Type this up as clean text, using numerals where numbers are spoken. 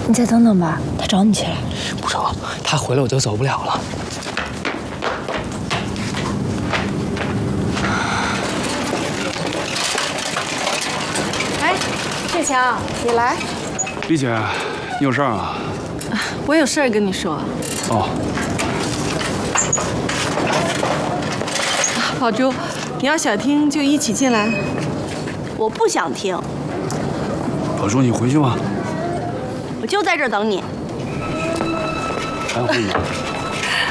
你再等等吧，他找你去了。 不成，他回来我就走不了了。 哎，志强，你来。 丽姐，你有事儿啊？ 我有事儿跟你说。 哦。 宝珠，你要想听就一起进来。 我不想听， 宝珠，你回去吧。 我就在这儿等你。 赶紧回去。